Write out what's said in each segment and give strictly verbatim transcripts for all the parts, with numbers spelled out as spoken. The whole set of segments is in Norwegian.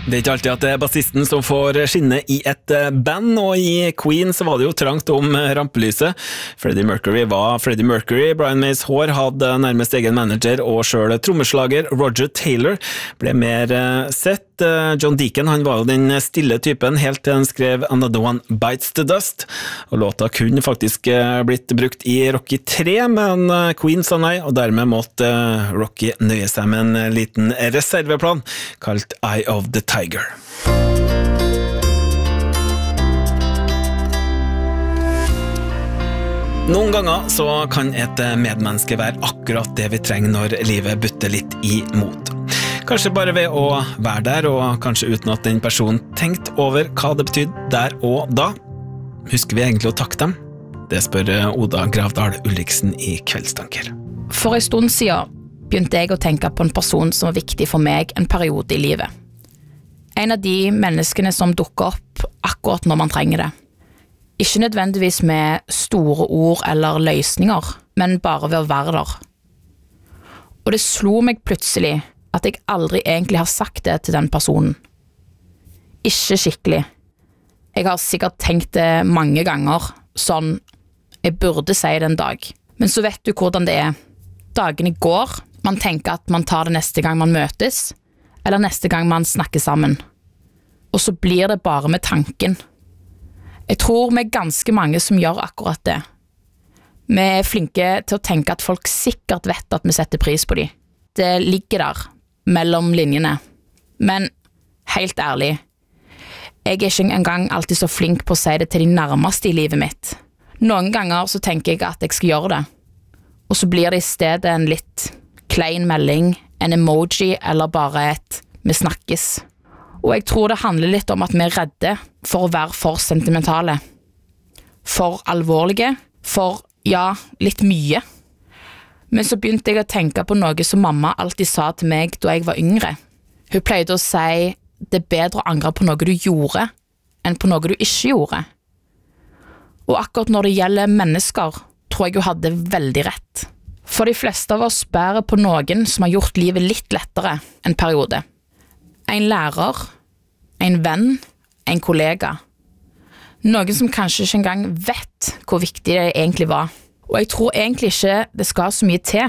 Det er ikke alltid at det er bassisten som får skinne i et band, og i Queen så var det jo trangt om rampelyset. Freddie Mercury var Freddie Mercury. Brian Mays hår hadde nærmest egen manager, og selv trommeslager Roger Taylor ble mer sett. John Deacon, han var jo den stille typen, helt til han skrev Another One Bites the Dust, og låta kunne faktisk blitt brukt i Rocky tre, men Queen sa nei, og dermed måtte Rocky nøye seg med en liten reserveplan, kalt Eye of the Tiger. Noen ganger så kan et medmenneske være akkurat det vi trenger når livet butter litt imot. Kanskje bare ved å være der, og kanskje uten at den personen tenkte over hva det betydde der og da. Husker vi egentlig å takke dem? Det spør Oda Gravdal Ulriksen i Kveldstanker. For en stund siden begynte jeg å tenke på en person som var viktig for meg en periode i livet. En av de menneskene som dukker opp akkurat når man trenger det. Ikke nødvendigvis med store ord eller løsninger, men bare ved å være der. Og det slo meg plutselig at jeg aldri egentlig har sagt det til den personen. Ikke skikkelig. Jeg har sikkert tenkt det mange ganger, sånn, jeg burde si det en dag. Men så vet du hvordan det er. Dagene går, man tenker at man tar det neste gang man møtes, eller neste gang man snakker sammen. Og så blir det bare med tanken. Jeg tror vi er ganske mange som gjør akkurat det. Vi er flinke til å tenke at folk sikkert vet at vi setter pris på dem. Det ligger der, mellom linjene. Men, helt ærlig, jeg er ikke engang alltid så flink på å si det til de nærmeste i livet mitt. Noen ganger så tenker jeg at jeg skal gjøre det, og så blir det i stedet en litt klein melding, en emoji eller bare et «vi snakkes». Og jeg tror det handler litt om at vi er redde for å være for sentimentale. For alvorlige, for, ja, litt mye. Men så begynte jeg å tenke på noe som mamma alltid sa til meg da jeg var yngre. Hun pleide å si, det er bedre å angre på noe du gjorde, enn på noe du ikke gjorde. Og akkurat når det gjelder mennesker, tror jeg hun hadde veldig rett. For de fleste av oss bærer på noen som har gjort livet litt lettere en periode. En lærer, en venn, en kollega. Noen som kanskje ikke engang vet hvor viktig det egentlig var. Og jeg tror egentlig ikke det skal så mye til.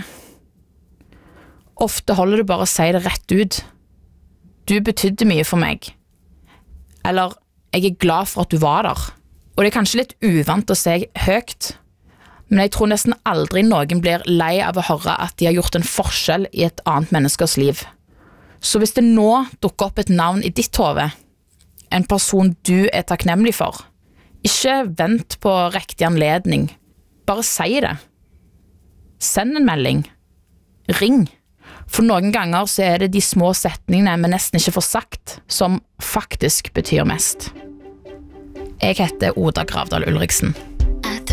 Ofte holder det bare å si det rett ut. Du betydde mye for meg. Eller, jeg er glad for at du var der. Og det er kanskje litt uvant å si høyt, men jeg tror nesten aldri noen blir lei av å høre at de har gjort en forskjell i et annet menneskers liv. Så hvis det nå dukker opp et navn i ditt hode, en person du er takknemlig for, ikke vent på riktig anledning. Bare si det. Send en melding. Ring. For noen ganger så er det de små setningene vi nesten ikke får sagt, som faktisk betyr mest. Jeg heter Oda Gravdal Ulriksen.